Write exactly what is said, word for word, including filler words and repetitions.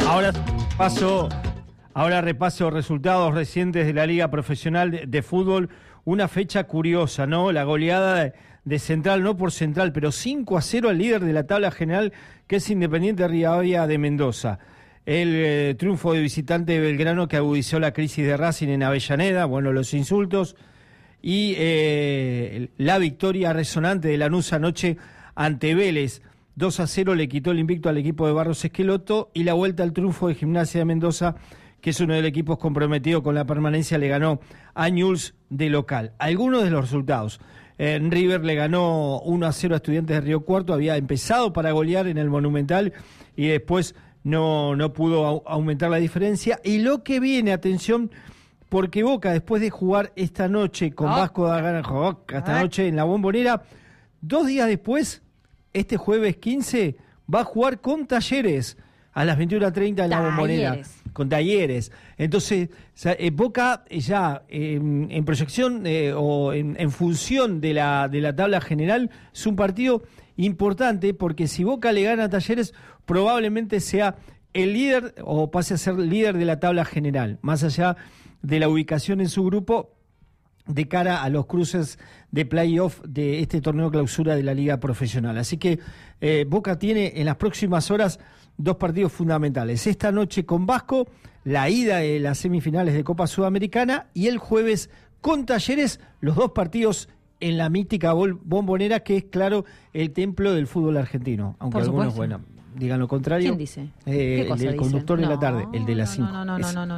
Ahora paso, ahora repaso resultados recientes de la Liga Profesional de, de Fútbol. Una fecha curiosa, ¿no? La goleada de, de Central, no por Central, pero cinco a cero al líder de la tabla general, que es Independiente Rivadavia de Mendoza. El eh, triunfo de visitante de Belgrano, que agudizó la crisis de Racing en Avellaneda, bueno, los insultos, y eh, la victoria resonante de Lanús anoche ante Vélez. dos a cero le quitó el invicto al equipo de Barros Esqueloto, y la vuelta al triunfo de Gimnasia de Mendoza, que es uno de los equipos comprometidos con la permanencia, le ganó a Newell's de local. Algunos de los resultados: eh, River le ganó uno a cero a Estudiantes de Río Cuarto, había empezado para golear en el Monumental y después no, no pudo au- aumentar la diferencia. Y lo que viene, atención, porque Boca, después de jugar esta noche con Oh. Vasco da Gama, jugó esta Ah. noche en la Bombonera, dos días después, este jueves quince, va a jugar con Talleres a las veintiuna treinta en la Bombonera. Talleres. Con Talleres. Entonces, o sea, eh, Boca eh, ya eh, en proyección eh, o en, en función de la, de la tabla general, es un partido importante, porque si Boca le gana a Talleres, probablemente sea el líder o pase a ser líder de la tabla general, más allá de la ubicación en su grupo, de cara a los cruces de playoff de este torneo clausura de la Liga Profesional. Así que eh, Boca tiene en las próximas horas dos partidos fundamentales. Esta noche con Vasco, la ida de las semifinales de Copa Sudamericana, y el jueves con Talleres, los dos partidos en la mítica bol- Bombonera, que es, claro, el templo del fútbol argentino. Aunque Por algunos, supuesto. bueno, digan lo contrario. ¿Quién dice? Eh, ¿Qué cosa el del dicen? conductor de la No, tarde, el de las cinco. No, no, no, no, no, no.